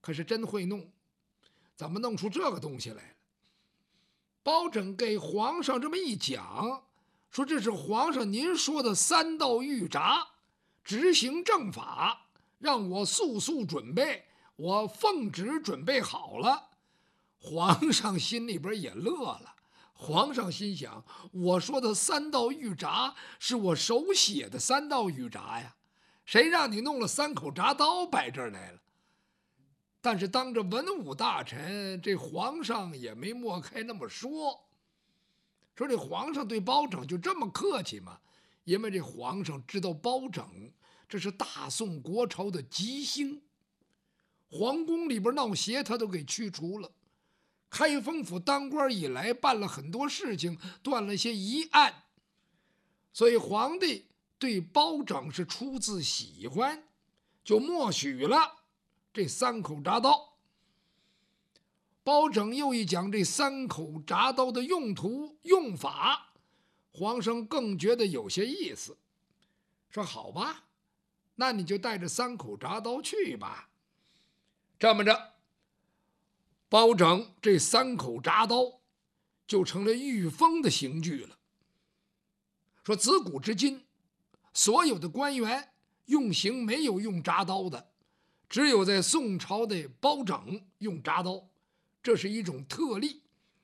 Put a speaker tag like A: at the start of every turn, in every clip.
A: 可是真会弄，怎么弄出这个东西来了？包拯给皇上这么一讲，说这是皇上您说的3道御闸，执行正法，让我速速准备，我奉旨准备好了。皇上心里边也乐了，皇上心想，我说的3道御闸是我手写的3道御闸呀，谁让你弄了3口铡刀摆这儿来了？但是当着文武大臣，这皇上也没抹开那么说这皇上对包拯就这么客气吗？因为这皇上知道包拯这是大宋国朝的吉星，皇宫里边闹邪他都给驱除了，开封府当官以来办了很多事情，断了些疑案，所以皇帝对包拯是出自喜欢，就默许了这3口铡刀。包拯又一讲这3口铡刀的用途用法，皇上更觉得有些意思，说好吧，那你就带着3口铡刀去吧。这么着，包拯这3口铡刀就成了御封的刑具了。说自古至今，所有的官员用刑没有用铡刀的，只有在宋朝的包拯用铡刀，这是一种特例。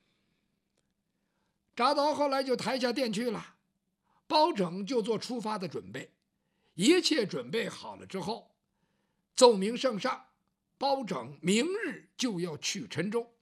A: 铡刀后来就抬下殿去了，包拯就做出发的准备。一切准备好了之后，奏明圣上，包拯明日就要去陈州。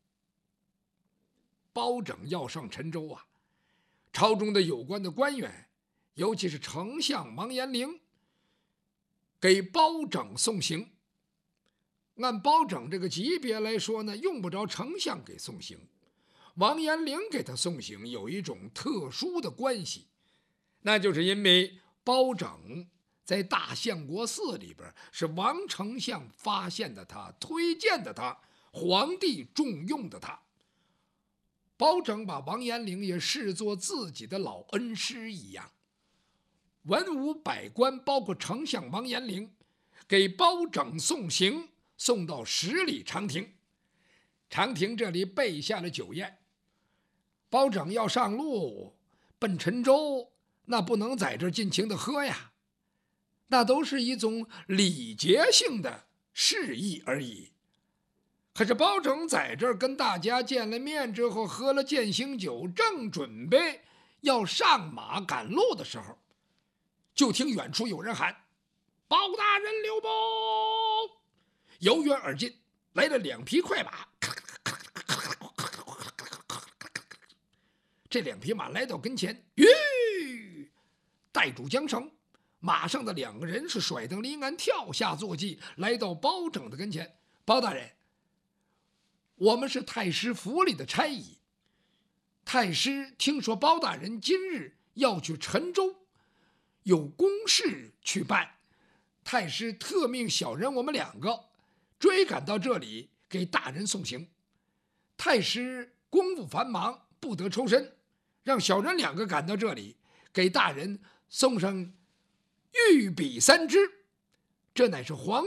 A: 包拯要上陈州啊，朝中的有关的官员，尤其是丞相王延龄，给包拯送行。按包拯这个级别来说呢，用不着丞相给送行，王延龄给他送行有一种特殊的关系，那就是因为包拯在大相国寺里边是王丞相发现的他，推荐的他，皇帝重用的他。包拯把王延龄也视作自己的老恩师一样，文武百官包括丞相王延龄给包拯送行，送到10里长亭。长亭这里备下了酒宴，包拯要上路奔陈州，那不能在这尽情的喝呀，那都是一种礼节性的示意而已。可是包拯在这儿跟大家见了面之后，喝了践行酒，正准备要上马赶路的时候，就听远处有人喊：“包大人留步！”由远而近来了2匹快马，这2匹马来到跟前，带住缰绳，马上的2个人是甩蹬离鞍，跳下坐骑，来到包拯的跟前。包大人，我们是太师府里的差役，太师听说包大人今日要去陈州，有公事去办，太师特命小人我们2个追赶到这里给大人送行。太师公务繁忙，不得抽身，让小人2个赶到这里，给大人送上御笔3支，这乃是皇